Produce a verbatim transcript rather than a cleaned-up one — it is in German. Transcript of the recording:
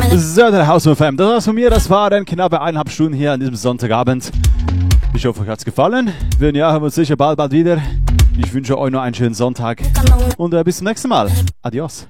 So, der House F M. Das war's von mir. Das waren knappe eineinhalb Stunden hier an diesem Sonntagabend. Ich hoffe, euch hat's gefallen. Wenn ja, hören wir uns sicher bald, bald wieder. Ich wünsche euch noch einen schönen Sonntag und äh, bis zum nächsten Mal. Adios.